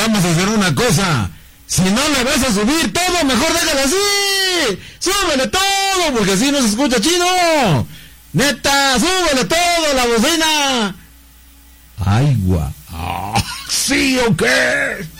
vamos a hacer una cosa. Si no le vas a subir todo, mejor déjalo así. Súbele todo, porque así no se escucha chido. Neta, súbele todo, la bocina. Ay, gua. ¿Sí o qué?